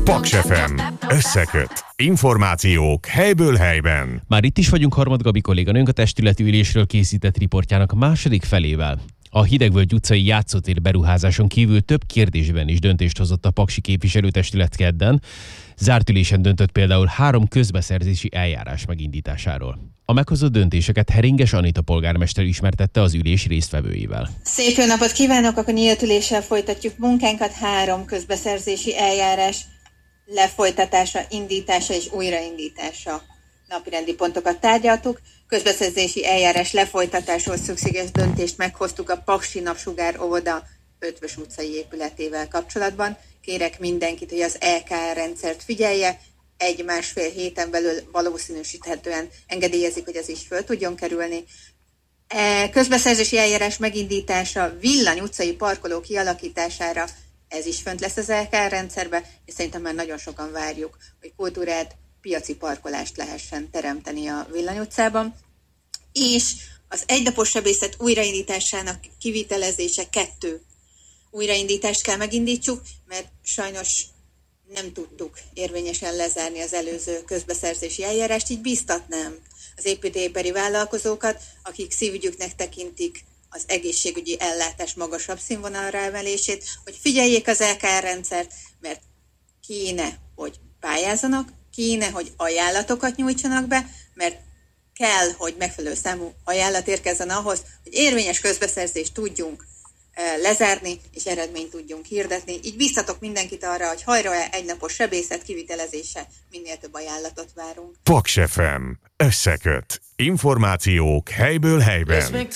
Paks FM. Összeköt. Információk helyből helyben. Már itt is vagyunk Harmad Gabi kolléganőnk a testületi ülésről készített riportjának második felével. A Hidegvölgy utcai játszótér beruházáson kívül több kérdésben is döntést hozott a paksi képviselőtestület kedden. Zárt ülésen döntött például 3 közbeszerzési eljárás megindításáról. A meghozott döntéseket Heringes Anita polgármester ismertette az ülés résztvevőivel. Szép jó napot kívánok! Akkor nyílt üléssel folytatjuk munkánkat. 3 közbeszerzési eljárás lefolytatása, indítása és újraindítása napirendi pontokat tárgyaltuk. Közbeszerzési eljárás lefolytatáshoz szükséges döntést meghoztuk a Paksi Napsugár óvoda Ötvös utcai épületével kapcsolatban. Kérek mindenkit, hogy az EKR rendszert figyelje. 1-1,5 héten belül valószínűsíthetően engedélyezik, hogy ez is föl tudjon kerülni. Közbeszerzési eljárás megindítása Villany utcai parkoló kialakítására, ez is fönt lesz az EKR rendszerbe, és szerintem már nagyon sokan várjuk, hogy kultúrát, piaci parkolást lehessen teremteni a Villany utcában. És az egynapos sebészet újraindításának kivitelezése 2 újraindítást kell megindítsuk, mert sajnos nem tudtuk érvényesen lezárni az előző közbeszerzési eljárást, így bíztatnám az építőipari vállalkozókat, akik szívügyüknek tekintik az egészségügyi ellátás magasabb színvonalra emelését, hogy figyeljék az EKR rendszert, mert kéne, hogy pályázzanak, kéne, hogy ajánlatokat nyújtsanak be, mert kell, hogy megfelelő számú ajánlat érkezzen ahhoz, hogy érvényes közbeszerzést tudjunk lezárni, és eredményt tudjunk hirdetni. Így biztatok mindenkit arra, hogy hajrá, egynapos sebészet kivitelezése, minél több ajánlatot várunk. Paks FM. Összeköt. Információk helyből helyben.